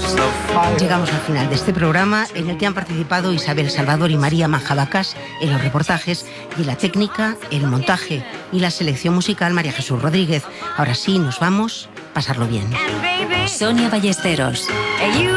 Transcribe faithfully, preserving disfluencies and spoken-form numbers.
Llegamos al final de este programa en el que han participado Isabel Salvador y María Manjabacas en los reportajes y en la técnica, el montaje y la selección musical María Jesús Rodríguez. Ahora sí, nos vamos. Pasarlo bien. Sonia Ballesteros.